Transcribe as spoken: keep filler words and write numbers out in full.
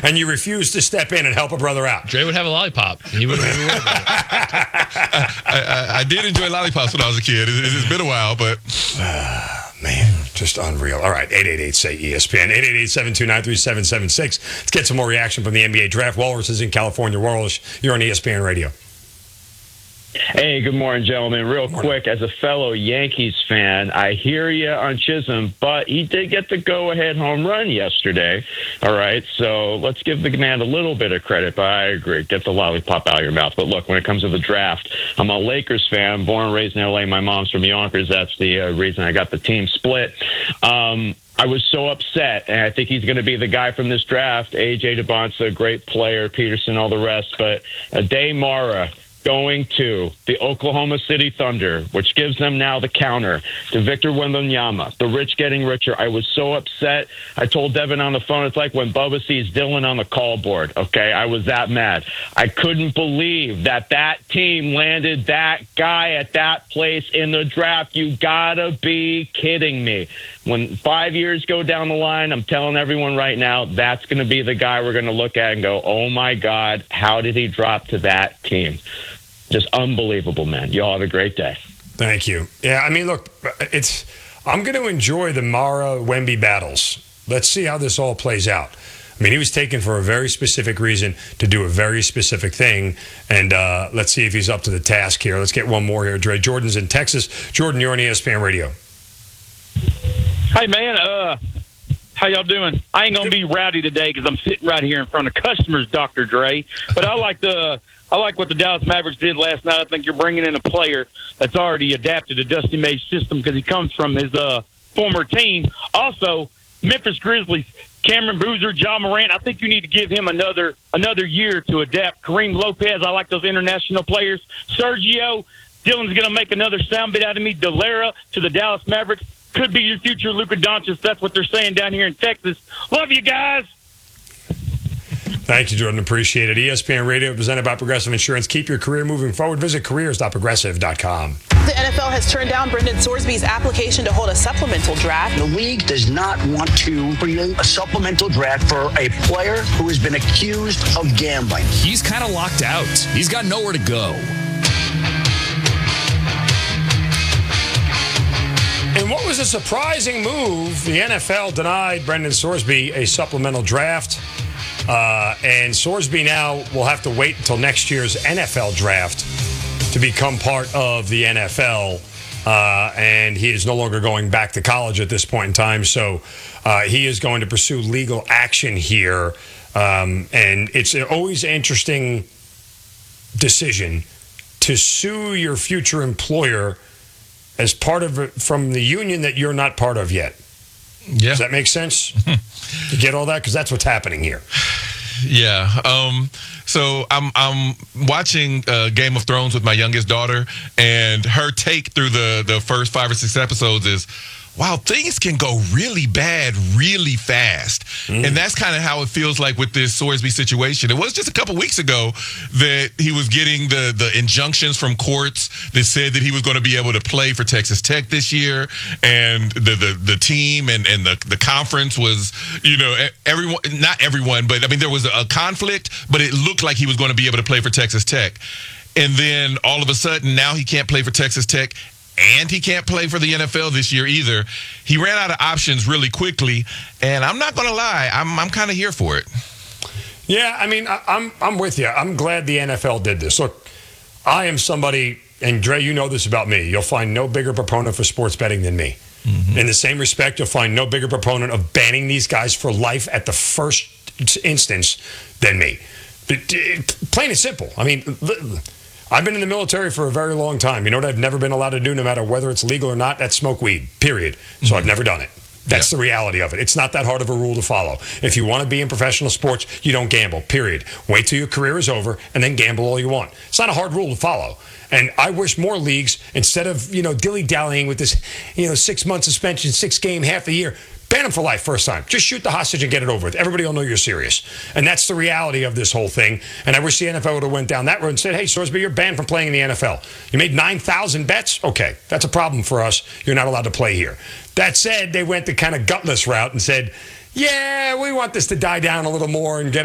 and you refuse to step in and help a brother out. Dre would have a lollipop. He wouldn't even worry about it. I, I, I did enjoy lollipops when I was a kid. It, it's been a while, but man, just unreal. All right, eight eight eight say E S P N, eight eight eight, seven two nine, three seven seven six. Let's get some more reaction from the N B A draft. Walrus is in California. Walrus, you're on E S P N Radio. Hey, good morning, gentlemen. Real quick, as a fellow Yankees fan, I hear you on Chisholm, but he did get the go-ahead home run yesterday. All right, so let's give the man a little bit of credit, but I agree. Get the lollipop out of your mouth. But look, when it comes to the draft, I'm a Lakers fan, born and raised in L A. My mom's from Yonkers. That's the uh, reason I got the team split. Um, I was so upset, and I think he's going to be the guy from this draft. A J DeBon's a great player, Peterson, all the rest, but Ade Mara going to the Oklahoma City Thunder, which gives them now the counter to Victor Wembanyama, the rich getting richer. I was so upset. I told Devin on the phone, it's like when Bubba sees Dylan on the call board, okay? I was that mad. I couldn't believe that that team landed that guy at that place in the draft. You gotta be kidding me. When five years go down the line, I'm telling everyone right now, that's going to be the guy we're going to look at and go, oh, my God, how did he drop to that team? Just unbelievable, man. You all have a great day. Thank you. Yeah, I mean, look, it's I'm going to enjoy the Mara Wemby battles. Let's see how this all plays out. I mean, he was taken for a very specific reason to do a very specific thing, and uh, let's see if he's up to the task here. Let's get one more here, Dre. Jordan's in Texas. Jordan, you're on E S P N Radio. Hey, man, uh, how y'all doing? I ain't going to be rowdy today because I'm sitting right here in front of customers, Doctor Dre, but I like the – I like what the Dallas Mavericks did last night. I think you're bringing in a player that's already adapted to Dusty May's system because he comes from his uh, former team. Also, Memphis Grizzlies, Cameron Boozer, John Morant, I think you need to give him another another year to adapt. Kareem Lopez, I like those international players. Sergio, Dylan's going to make another sound bit out of me. Delera to the Dallas Mavericks. Could be your future Luka Doncic. That's what they're saying down here in Texas. Love you guys. Thank you, Jordan. Appreciate it. E S P N Radio, presented by Progressive Insurance. Keep your career moving forward. Visit careers dot progressive dot com. The N F L has turned down Brendan Sorsby's application to hold a supplemental draft. The league does not want to create a supplemental draft for a player who has been accused of gambling. He's kind of locked out. He's got nowhere to go. In what was a surprising move, the N F L denied Brendan Sorsby a supplemental draft. Uh, and Sorsby now will have to wait until next year's N F L draft to become part of the N F L. Uh, and he is no longer going back to college at this point in time. So uh, he is going to pursue legal action here. Um, and it's always an interesting decision to sue your future employer as part of it from the union that you're not part of yet. Yeah. Does that make sense? You get all that? Because that's what's happening here. Yeah. Um, so I'm I'm watching uh, Game of Thrones with my youngest daughter, and her take through the, the first five or six episodes is, wow, things can go really bad really fast. Mm. And that's kind of how it feels like with this Sorsby situation. It was just a couple weeks ago that he was getting the, the injunctions from courts that said that he was going to be able to play for Texas Tech this year. And the the, the team and, and the, the conference was, you know, everyone, not everyone, but I mean, there was a conflict, but it looked like he was going to be able to play for Texas Tech. And then all of a sudden, now he can't play for Texas Tech. And he can't play for the N F L this year either. He ran out of options really quickly, and I'm not going to lie, I'm I'm kind of here for it. Yeah, I mean, I, I'm I'm with you. I'm glad the N F L did this. Look, I am somebody, and Dre, you know this about me. You'll find no bigger proponent for sports betting than me. Mm-hmm. In the same respect, you'll find no bigger proponent of banning these guys for life at the first instance than me. But, uh, plain and simple. I mean, I've been in the military for a very long time. You know what I've never been allowed to do, no matter whether it's legal or not? That's smoke weed, period. So mm-hmm. I've never done it. That's yeah. the reality of it. It's not that hard of a rule to follow. If you want to be in professional sports, you don't gamble, period. Wait till your career is over and then gamble all you want. It's not a hard rule to follow. And I wish more leagues, instead of, you know, dilly-dallying with this, you know, six-month suspension, six-game, half a year, ban them for life first time. Just shoot the hostage and get it over with. Everybody will know you're serious. And that's the reality of this whole thing. And I wish the N F L would have went down that road and said, hey, Sorsby, you're banned from playing in the N F L. You made nine thousand bets? Okay, that's a problem for us. You're not allowed to play here. That said, they went the kind of gutless route and said, yeah, we want this to die down a little more and get